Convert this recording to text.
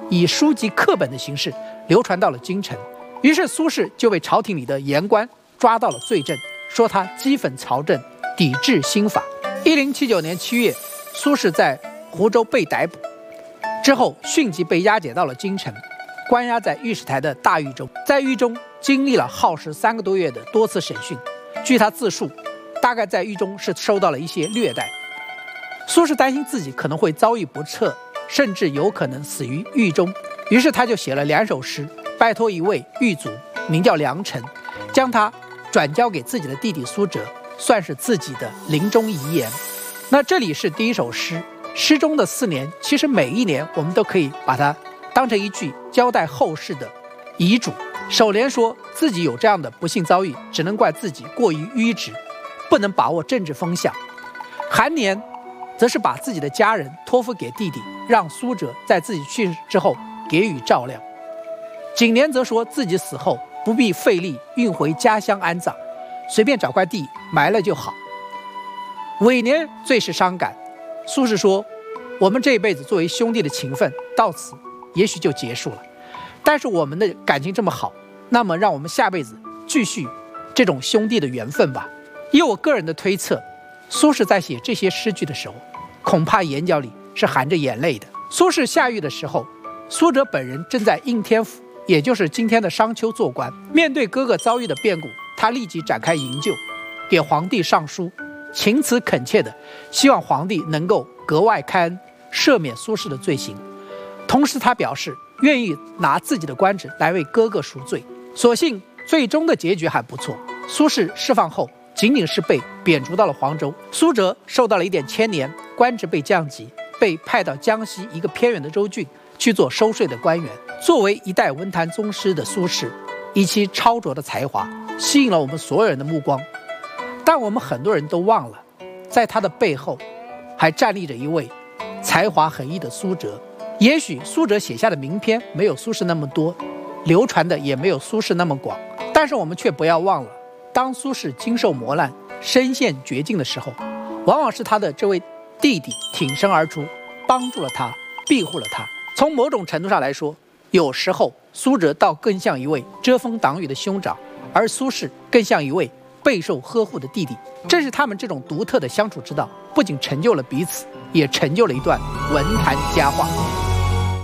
以书籍课本的形式流传到了京城。于是苏轼就被朝廷里的言官抓到了罪证，说他讥讽朝政，抵制新法。1079年7月，苏轼在湖州被逮捕，之后迅即被押解到了京城，关押在御史台的大狱中。在狱中经历了耗时3个多月的多次审讯，据他自述，大概在狱中是受到了一些虐待。苏轼担心自己可能会遭遇不测，甚至有可能死于狱中，于是他就写了2首诗，拜托一位狱卒名叫梁辰，将他转交给自己的弟弟苏辙，算是自己的临终遗言。那这里是第一首诗，诗中的4年，其实每一年我们都可以把它当成一句交代后世的遗嘱。首联说自己有这样的不幸遭遇，只能怪自己过于迂直，不能把握政治风向。寒年则是把自己的家人托付给弟弟，让苏辙在自己去世之后给予照料。景年则说自己死后不必费力运回家乡安葬，随便找块地埋了就好。尾年最是伤感，苏轼说我们这一辈子作为兄弟的情分到此也许就结束了，但是我们的感情这么好，那么让我们下辈子继续这种兄弟的缘分吧。以我个人的推测，苏轼在写这些诗句的时候，恐怕眼角里是含着眼泪的。苏轼下狱的时候，苏辙本人正在应天府，也就是今天的商丘做官。面对哥哥遭遇的变故，他立即展开营救，给皇帝上书，情辞恳切的希望皇帝能够格外开恩，赦免苏轼的罪行。同时他表示愿意拿自己的官职来为哥哥赎罪。所幸最终的结局还不错，苏轼释放后仅仅是被贬逐到了黄州，苏辙受到了一点牵连，官职被降级，被派到江西一个偏远的州郡去做收税的官员。作为一代文坛宗师的苏轼，以其超卓的才华吸引了我们所有人的目光，但我们很多人都忘了，在他的背后还站立着一位才华横溢的苏辙。也许苏辙写下的名篇没有苏轼那么多，流传的也没有苏轼那么广，但是我们却不要忘了，当苏轼经受磨难，身陷绝境的时候，往往是他的这位弟弟挺身而出，帮助了他，庇护了他。从某种程度上来说，有时候苏辙倒更像一位遮风挡雨的兄长，而苏轼更像一位备受呵护的弟弟。正是他们这种独特的相处之道，不仅成就了彼此，也成就了一段文坛佳话。